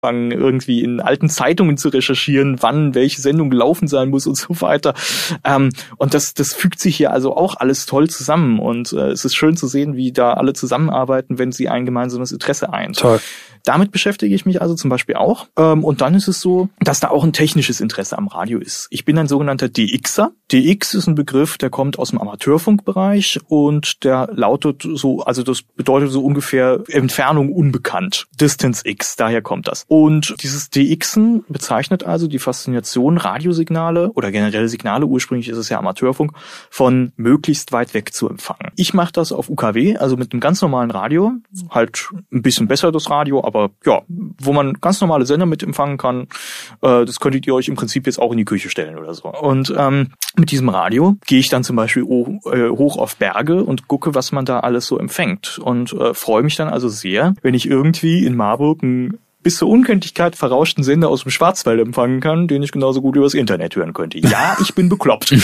irgendwie in alten Zeitungen zu recherchieren, wann welche Sendung gelaufen sein muss und so weiter. Und das fügt sich hier also auch alles toll zusammen. Und es ist schön zu sehen, wie da alle zusammenarbeiten, wenn sie ein gemeinsames Interesse eint. Toll. Damit beschäftige ich mich also zum Beispiel auch. Und dann ist es so, dass da auch ein technisches Interesse am Radio ist. Ich bin ein sogenannter DXer. DX ist ein Begriff, der kommt aus dem Amateurfunkbereich und der lautet so, also das bedeutet so ungefähr Entfernung unbekannt. Distance X, daher kommt das. Und dieses DXen bezeichnet also die Faszination, Radiosignale oder generell Signale, ursprünglich ist es ja Amateurfunk, von möglichst weit weg zu empfangen. Ich mache das auf UKW, also mit einem ganz normalen Radio, halt ein bisschen besser das Radio, aber ja, wo man ganz normale Sender mit empfangen kann, das könntet ihr euch im Prinzip jetzt auch in die Küche stellen oder so. Und mit diesem Radio gehe ich dann zum Beispiel hoch auf Berge und gucke, was man da alles so empfängt. Und freue mich dann also sehr, wenn ich irgendwie in Marburg einen bis zur Unkenntlichkeit verrauschten Sender aus dem Schwarzwald empfangen kann, den ich genauso gut übers Internet hören könnte. Ja, ich bin bekloppt. So,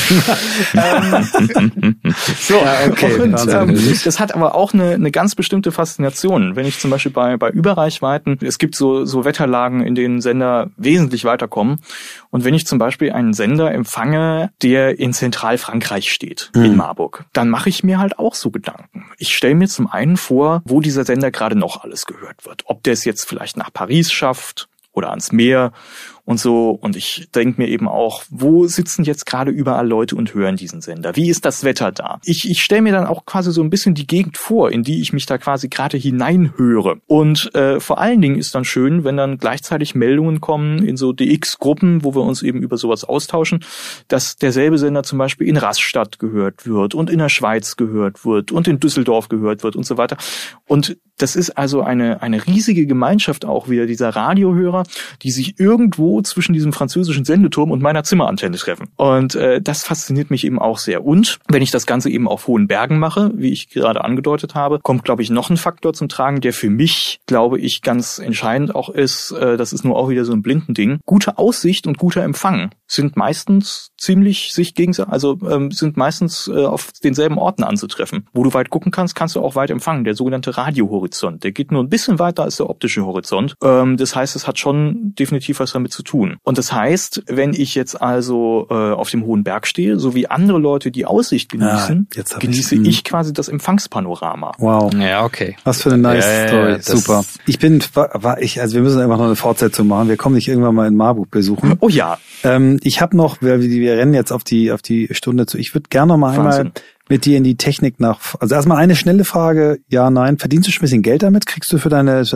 ja, okay. Und das hat aber auch eine ganz bestimmte Faszination. Wenn ich zum Beispiel bei Überreichweiten, es gibt so Wetterlagen, in denen Sender wesentlich weiterkommen. Und wenn ich zum Beispiel einen Sender empfange, der in Zentralfrankreich steht, in Marburg, dann mache ich mir halt auch so Gedanken. Ich stelle mir zum einen vor, wo dieser Sender gerade noch alles gehört wird. Ob der es jetzt vielleicht nach Paris schafft oder ans Meer und so. Und ich denke mir eben auch, wo sitzen jetzt gerade überall Leute und hören diesen Sender? Wie ist das Wetter da? Ich stelle mir dann auch quasi so ein bisschen die Gegend vor, in die ich mich da quasi gerade hineinhöre. Und vor allen Dingen ist dann schön, wenn dann gleichzeitig Meldungen kommen in so DX-Gruppen, wo wir uns eben über sowas austauschen, dass derselbe Sender zum Beispiel in Rastatt gehört wird und in der Schweiz gehört wird und in Düsseldorf gehört wird und so weiter. Und das ist also eine riesige Gemeinschaft auch wieder dieser Radiohörer, die sich irgendwo zwischen diesem französischen Sendeturm und meiner Zimmerantenne treffen. Und das fasziniert mich eben auch sehr. Und wenn ich das Ganze eben auf hohen Bergen mache, wie ich gerade angedeutet habe, kommt, glaube ich, noch ein Faktor zum Tragen, der für mich, glaube ich, ganz entscheidend auch ist. Das ist nur auch wieder so ein Blindending. Gute Aussicht und guter Empfang sind meistens ziemlich sich gegenseitig, also sind meistens auf denselben Orten anzutreffen. Wo du weit gucken kannst, kannst du auch weit empfangen. Der sogenannte Radiohorizont, der geht nur ein bisschen weiter als der optische Horizont. Das heißt, es hat schon definitiv was damit zu tun. Und das heißt, wenn ich jetzt also auf dem hohen Berg stehe, so wie andere Leute die Aussicht genießen, genieße ich quasi das Empfangspanorama. Wow. Ja, okay. Was für eine nice Story. Super. Also wir müssen einfach noch eine Fortsetzung machen. Wir kommen nicht irgendwann mal in Marburg besuchen. Oh ja. Ich habe noch, wir rennen jetzt auf die Stunde zu. Ich würde gerne noch mal einmal mit dir in die Technik also erstmal eine schnelle Frage, ja, nein. Verdienst du schon ein bisschen Geld damit? Kriegst du für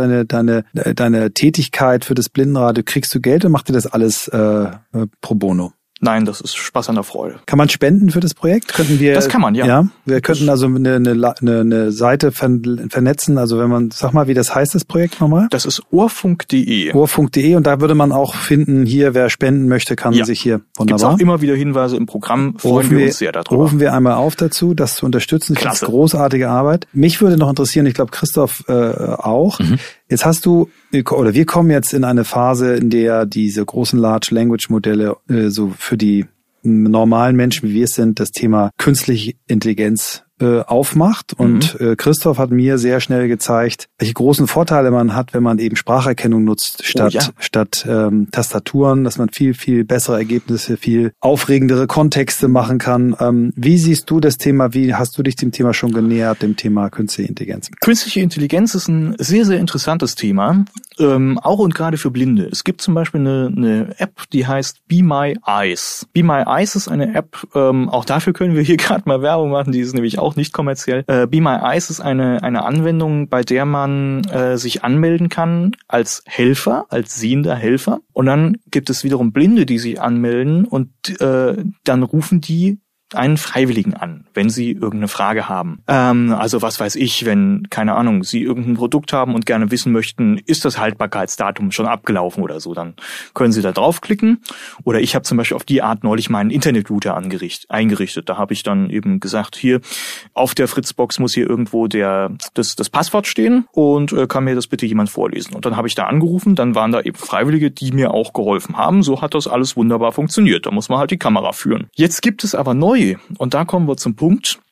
deine Tätigkeit für das Blindenradio, kriegst du Geld oder macht dir das alles pro bono? Nein, das ist Spaß an der Freude. Kann man spenden für das Projekt? Das kann man, ja. Ja, wir könnten also eine Seite vernetzen. Also wenn man, sag mal, wie das heißt, das Projekt nochmal? Das ist ohrfunk.de. Ohrfunk.de und da würde man auch finden, hier, wer spenden möchte, kann sich hier, wunderbar. Gibt's auch immer wieder Hinweise im Programm, freuen wir uns sehr darüber. Rufen wir einmal auf dazu, das zu unterstützen. Klasse. Das ist großartige Arbeit. Mich würde noch interessieren, ich glaube Christoph auch. Jetzt wir kommen jetzt in eine Phase, in der diese großen Large Language Modelle so für die normalen Menschen, wie wir es sind, das Thema künstliche Intelligenz aufmacht. Und Christoph hat mir sehr schnell gezeigt, welche großen Vorteile man hat, wenn man eben Spracherkennung nutzt statt Tastaturen, dass man viel, viel bessere Ergebnisse, viel aufregendere Kontexte machen kann. Wie siehst du das Thema? Wie hast du dich dem Thema schon genähert, dem Thema künstliche Intelligenz? Künstliche Intelligenz ist ein sehr, sehr interessantes Thema, auch und gerade für Blinde. Es gibt zum Beispiel eine App, die heißt Be My Eyes. Be My Eyes ist eine App, auch dafür können wir hier gerade mal Werbung machen, die ist nämlich auch nicht kommerziell. Be My Eyes ist eine Anwendung, bei der man sich anmelden kann als Helfer, als sehender Helfer. Und dann gibt es wiederum Blinde, die sich anmelden und dann rufen die einen Freiwilligen an, wenn sie irgendeine Frage haben. Also was weiß ich, wenn, keine Ahnung, sie irgendein Produkt haben und gerne wissen möchten, ist das Haltbarkeitsdatum schon abgelaufen oder so, dann können sie da draufklicken. Oder ich habe zum Beispiel auf die Art neulich meinen Internetrouter eingerichtet. Da habe ich dann eben gesagt, hier auf der Fritzbox muss hier irgendwo das Passwort stehen und kann mir das bitte jemand vorlesen. Und dann habe ich da angerufen, dann waren da eben Freiwillige, die mir auch geholfen haben. So hat das alles wunderbar funktioniert. Da muss man halt die Kamera führen. Jetzt gibt es aber neu, und da kommen wir zum Punkt,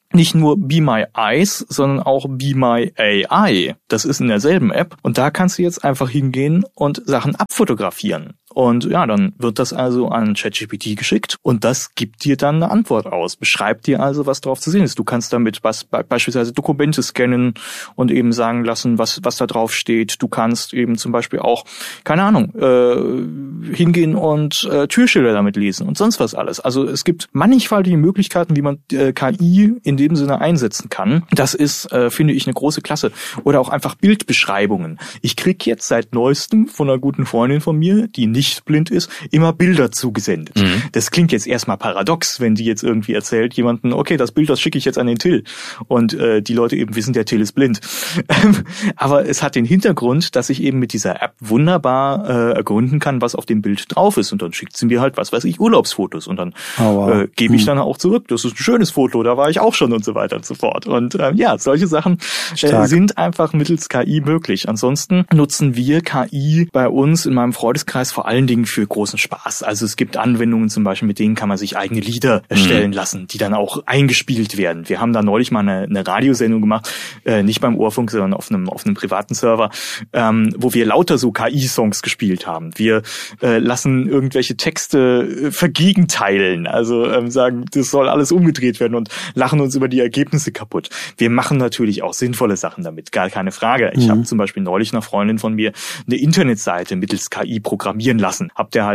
nicht nur Be My Eyes, sondern auch Be My AI. Das ist in derselben App. Und da kannst du jetzt einfach hingehen und Sachen abfotografieren. Und ja, dann wird das also an ChatGPT geschickt und das gibt dir dann eine Antwort aus. Beschreibt dir also, was drauf zu sehen ist. Du kannst damit beispielsweise Dokumente scannen und eben sagen lassen, was da drauf steht. Du kannst eben zum Beispiel auch, keine Ahnung, hingehen und Türschilder damit lesen und sonst was alles. Also es gibt mannigfaltige Möglichkeiten, wie man KI in dem Sinne einsetzen kann. Das ist, finde ich, eine große Klasse. Oder auch einfach Bildbeschreibungen. Ich krieg jetzt seit neuestem von einer guten Freundin von mir, die nicht blind ist, immer Bilder zugesendet. Mhm. Das klingt jetzt erstmal paradox, wenn die jetzt irgendwie erzählt jemanden, okay, das Bild, das schicke ich jetzt an den Till. Und die Leute eben wissen, der Till ist blind. Aber es hat den Hintergrund, dass ich eben mit dieser App wunderbar ergründen kann, was auf dem Bild drauf ist. Und dann schickt sie mir halt, was weiß ich, Urlaubsfotos. Und dann gebe ich dann auch zurück. Das ist ein schönes Foto, da war ich auch schon und so weiter und so fort. Und ja, solche Sachen sind einfach mittels KI möglich. Ansonsten nutzen wir KI bei uns in meinem Freundeskreis vor allen Dingen für großen Spaß. Also es gibt Anwendungen zum Beispiel, mit denen kann man sich eigene Lieder erstellen lassen, die dann auch eingespielt werden. Wir haben da neulich mal eine Radiosendung gemacht, nicht beim Ohrfunk, sondern auf einem privaten Server, wo wir lauter so KI-Songs gespielt haben. Wir lassen irgendwelche Texte vergegenteilen, also sagen, das soll alles umgedreht werden und lachen uns über die Ergebnisse kaputt. Wir machen natürlich auch sinnvolle Sachen damit, gar keine Frage. Ich habe zum Beispiel neulich einer Freundin von mir eine Internetseite mittels KI programmieren lassen.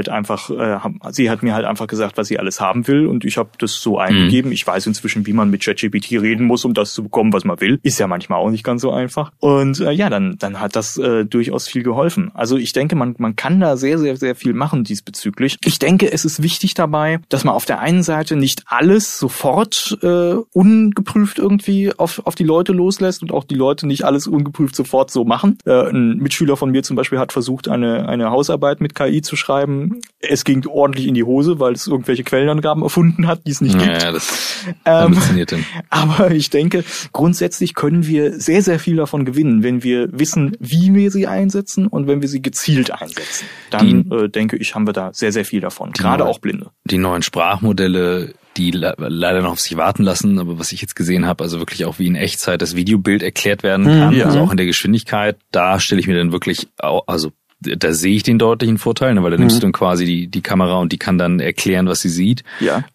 Sie hat mir halt einfach gesagt, was sie alles haben will und ich habe das so eingegeben. Ich weiß inzwischen, wie man mit ChatGPT reden muss, um das zu bekommen, was man will. Ist ja manchmal auch nicht ganz so einfach. Und dann hat das durchaus viel geholfen. Also ich denke, man kann da sehr, sehr, sehr viel machen diesbezüglich. Ich denke, es ist wichtig dabei, dass man auf der einen Seite nicht alles sofort ungeprüft irgendwie auf die Leute loslässt und auch die Leute nicht alles ungeprüft sofort so machen. Ein Mitschüler von mir zum Beispiel hat versucht, eine Hausarbeit mit KI zu schreiben. Es ging ordentlich in die Hose, weil es irgendwelche Quellenangaben erfunden hat, die es nicht gibt. Ja, das funktioniert dann. Aber ich denke, grundsätzlich können wir sehr, sehr viel davon gewinnen, wenn wir wissen, wie wir sie einsetzen und wenn wir sie gezielt einsetzen. Dann, denke ich, haben wir da sehr, sehr viel davon. Gerade auch Blinde. Die neuen Sprachmodelle, die leider noch auf sich warten lassen, aber was ich jetzt gesehen habe, also wirklich auch wie in Echtzeit das Videobild erklärt werden kann, also auch in der Geschwindigkeit, da stelle ich mir dann wirklich, also da sehe ich den deutlichen Vorteil, weil da nimmst du dann quasi die Kamera und die kann dann erklären, was sie sieht. Ja.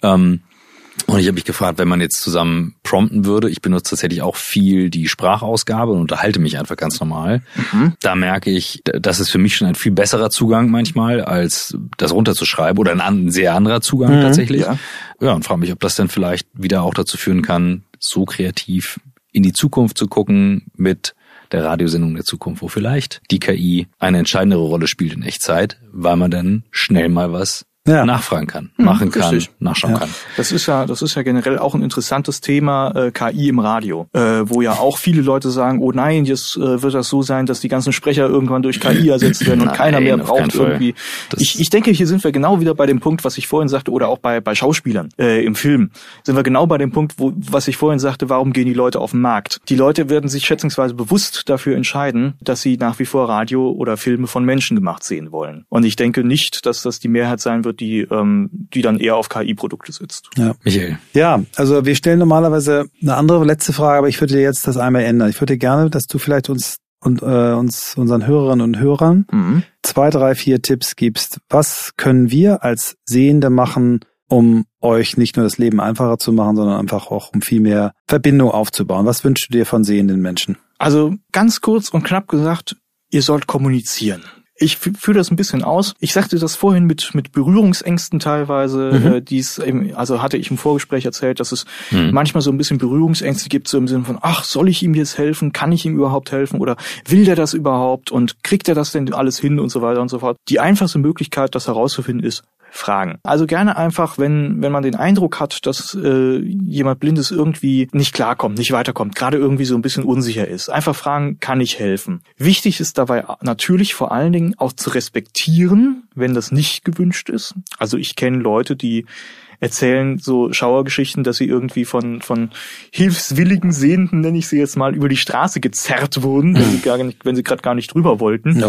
Und ich habe mich gefragt, wenn man jetzt zusammen prompten würde, ich benutze tatsächlich auch viel die Sprachausgabe und unterhalte mich einfach ganz normal. Da merke ich, das ist für mich schon ein viel besserer Zugang manchmal, als das runterzuschreiben oder ein sehr anderer Zugang tatsächlich. Ja, und frage mich, ob das dann vielleicht wieder auch dazu führen kann, so kreativ in die Zukunft zu gucken mit der Radiosendung der Zukunft, wo vielleicht die KI eine entscheidendere Rolle spielt in Echtzeit, weil man dann schnell mal was nachfragen kann, machen kann, nachschauen kann. Das ist ja generell auch ein interessantes Thema, KI im Radio, wo ja auch viele Leute sagen, oh nein, jetzt wird das so sein, dass die ganzen Sprecher irgendwann durch KI ersetzt werden und keiner mehr braucht irgendwie. Ich denke, hier sind wir genau wieder bei dem Punkt, was ich vorhin sagte, oder auch bei Schauspielern im Film, sind wir genau bei dem Punkt, was ich vorhin sagte, warum gehen die Leute auf den Markt? Die Leute werden sich schätzungsweise bewusst dafür entscheiden, dass sie nach wie vor Radio oder Filme von Menschen gemacht sehen wollen. Und ich denke nicht, dass das die Mehrheit sein wird, die dann eher auf KI-Produkte sitzt. Ja. Michael. Ja, also wir stellen normalerweise eine andere letzte Frage, aber ich würde jetzt das einmal ändern. Ich würde gerne, dass du vielleicht uns unseren Hörerinnen und Hörern 2, 3, 4 Tipps gibst. Was können wir als Sehende machen, um euch nicht nur das Leben einfacher zu machen, sondern einfach auch um viel mehr Verbindung aufzubauen? Was wünschst du dir von sehenden Menschen? Also ganz kurz und knapp gesagt, ihr sollt kommunizieren. Ich führe das ein bisschen aus. Ich sagte das vorhin mit Berührungsängsten teilweise, also hatte ich im Vorgespräch erzählt, dass es manchmal so ein bisschen Berührungsängste gibt, so im Sinne von, ach, soll ich ihm jetzt helfen? Kann ich ihm überhaupt helfen? Oder will der das überhaupt? Und kriegt er das denn alles hin? Und so weiter und so fort. Die einfachste Möglichkeit, das herauszufinden, ist fragen. Also gerne einfach, wenn man den Eindruck hat, dass jemand Blindes irgendwie nicht klarkommt, nicht weiterkommt, gerade irgendwie so ein bisschen unsicher ist, einfach fragen, kann ich helfen? Wichtig ist dabei natürlich vor allen Dingen auch zu respektieren, wenn das nicht gewünscht ist. Also ich kenne Leute, die erzählen so Schauergeschichten, dass sie irgendwie von hilfswilligen Sehenden, nenne ich sie jetzt mal, über die Straße gezerrt wurden, wenn sie gerade gar nicht drüber wollten.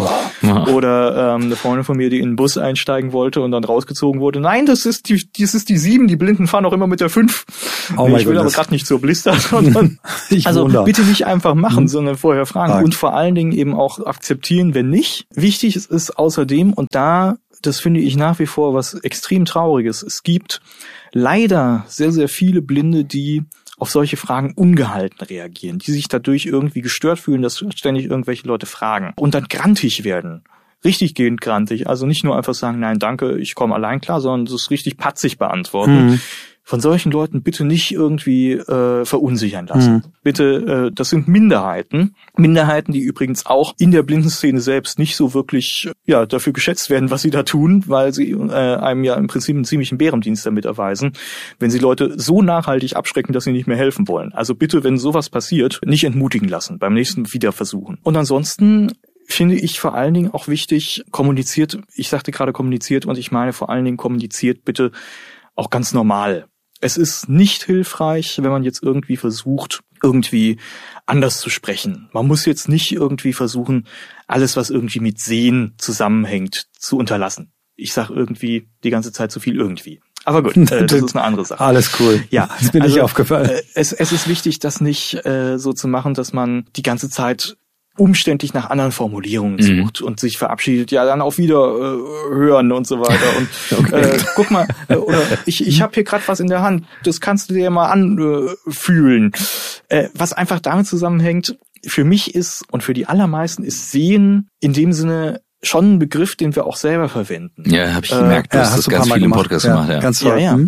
Oder eine Freundin von mir, die in den Bus einsteigen wollte und dann rausgezogen wurde. Nein, das ist die 7, die Blinden fahren auch immer mit der 5. Ich will aber gerade nicht zur Blister, sondern bitte nicht einfach machen, sondern vorher fragen und vor allen Dingen eben auch akzeptieren, wenn nicht. Wichtig ist außerdem, und das finde ich nach wie vor was extrem Trauriges. Es gibt leider sehr, sehr viele Blinde, die auf solche Fragen ungehalten reagieren, die sich dadurch irgendwie gestört fühlen, dass ständig irgendwelche Leute fragen und dann grantig werden. Richtig gehend grantig. Also nicht nur einfach sagen, nein, danke, ich komme allein klar, sondern das richtig patzig beantworten. Von solchen Leuten bitte nicht irgendwie verunsichern lassen. Bitte, das sind Minderheiten. Minderheiten, die übrigens auch in der Blindenszene selbst nicht so wirklich dafür geschätzt werden, was sie da tun, weil sie einem ja im Prinzip einen ziemlichen Bärendienst damit erweisen, wenn sie Leute so nachhaltig abschrecken, dass sie nicht mehr helfen wollen. Also bitte, wenn sowas passiert, nicht entmutigen lassen, beim nächsten wieder versuchen. Und ansonsten finde ich vor allen Dingen auch wichtig, kommuniziert, ich sagte gerade kommuniziert und ich meine vor allen Dingen kommuniziert bitte auch ganz normal. Es ist nicht hilfreich, wenn man jetzt irgendwie versucht, irgendwie anders zu sprechen. Man muss jetzt nicht irgendwie versuchen, alles, was irgendwie mit Sehen zusammenhängt, zu unterlassen. Ich sage irgendwie die ganze Zeit zu viel irgendwie. Aber gut, das ist eine andere Sache. Alles cool. Ja, das bin ich aufgefallen. Es ist wichtig, das nicht so zu machen, dass man die ganze Zeit umständlich nach anderen Formulierungen sucht und sich verabschiedet, ja, dann auf Wiederhören und so weiter. Und guck mal, oder ich habe hier gerade was in der Hand, das kannst du dir mal anfühlen. Was einfach damit zusammenhängt, für mich ist und für die allermeisten ist Sehen in dem Sinne schon ein Begriff, den wir auch selber verwenden. Ja, habe ich gemerkt, du hast das ganz viel im Podcast gemacht. Ja. Ganz toll.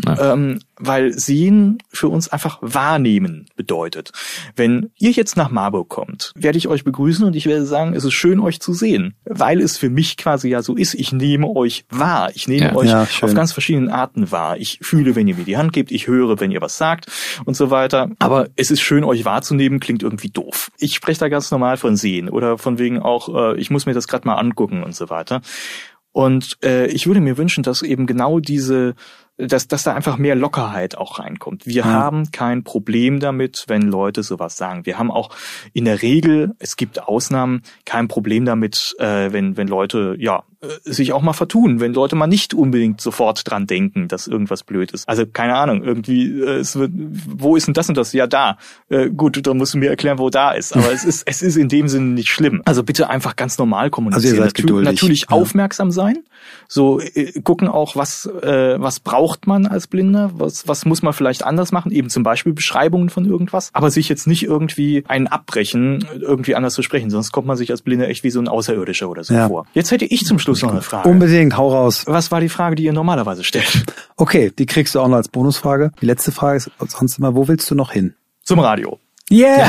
Weil Sehen für uns einfach wahrnehmen bedeutet. Wenn ihr jetzt nach Marburg kommt, werde ich euch begrüßen und ich werde sagen, es ist schön, euch zu sehen. Weil es für mich quasi ja so ist, ich nehme euch wahr. Ich nehme euch auf ganz verschiedenen Arten wahr. Ich fühle, wenn ihr mir die Hand gebt, ich höre, wenn ihr was sagt und so weiter. Aber es ist schön, euch wahrzunehmen, klingt irgendwie doof. Ich spreche da ganz normal von Sehen oder von wegen auch, ich muss mir das gerade mal angucken und so weiter. Und ich würde mir wünschen, dass eben genau dass da einfach mehr Lockerheit auch reinkommt. Wir haben kein Problem damit, wenn Leute sowas sagen. Wir haben auch in der Regel, es gibt Ausnahmen, kein Problem damit, wenn Leute sich auch mal vertun, wenn Leute mal nicht unbedingt sofort dran denken, dass irgendwas blöd ist. Also keine Ahnung, irgendwie wo ist denn das und das? Ja, da. Gut, dann musst du mir erklären, wo da ist. Aber es ist in dem Sinne nicht schlimm. Also bitte einfach ganz normal kommunizieren. Also ihr seid geduldig. Natürlich aufmerksam sein. So gucken auch, was braucht man als Blinder? Was muss man vielleicht anders machen? Eben zum Beispiel Beschreibungen von irgendwas. Aber sich jetzt nicht irgendwie einen abbrechen, irgendwie anders zu sprechen. Sonst kommt man sich als Blinder echt wie so ein Außerirdischer oder so vor. Jetzt hätte ich zum Schluss noch eine Frage. Unbedingt, hau raus. Was war die Frage, die ihr normalerweise stellt? Okay, die kriegst du auch noch als Bonusfrage. Die letzte Frage ist sonst immer, wo willst du noch hin? Zum Radio. Yeah!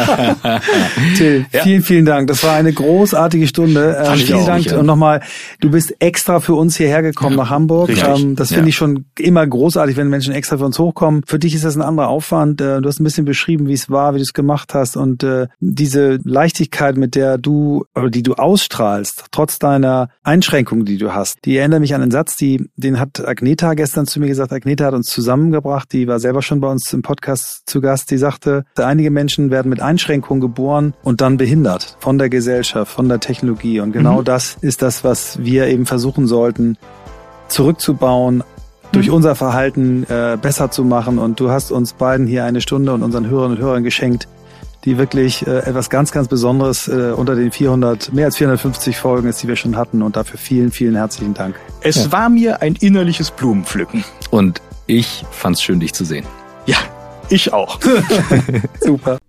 Till, vielen Dank. Das war eine großartige Stunde. Vielen Dank. Und nochmal, du bist extra für uns hierher gekommen nach Hamburg. Das finde ich schon immer großartig, wenn Menschen extra für uns hochkommen. Für dich ist das ein anderer Aufwand. Du hast ein bisschen beschrieben, wie es war, wie du es gemacht hast. Und diese Leichtigkeit, mit der die du ausstrahlst, trotz deiner Einschränkungen, die du hast, die erinnert mich an einen Satz, den hat Agneta gestern zu mir gesagt. Agneta hat uns zusammengebracht. Die war selber schon bei uns im Podcast zu Gast. Die sagte, einige Menschen werden mit Einschränkungen geboren und dann behindert von der Gesellschaft, von der Technologie. Und genau das ist das, was wir eben versuchen sollten, zurückzubauen, durch unser Verhalten besser zu machen. Und du hast uns beiden hier eine Stunde und unseren Hörerinnen und Hörern geschenkt, die wirklich etwas ganz, ganz Besonderes unter den mehr als 450 Folgen ist, die wir schon hatten. Und dafür vielen, vielen herzlichen Dank. Es war mir ein innerliches Blumenpflücken. Und ich fand's schön, dich zu sehen. Ja. Ich auch. Super.